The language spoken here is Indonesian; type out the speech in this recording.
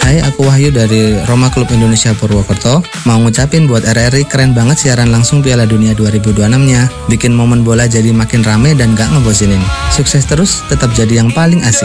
Hai, aku Wahyu dari Roma Klub Indonesia Purwokerto. Mau ngucapin buat RRI keren banget siaran langsung Piala Dunia 2026-nya. Bikin momen bola jadi makin rame dan gak ngebosinin. Sukses terus, tetap jadi yang paling asik.